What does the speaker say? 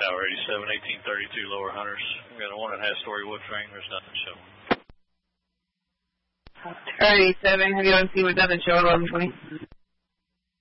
Tower 87, 1832, Lower Hunters. We got a 1.5-story wood frame. There's nothing showing. Tower 87, have you on scene with nothing showing 1120?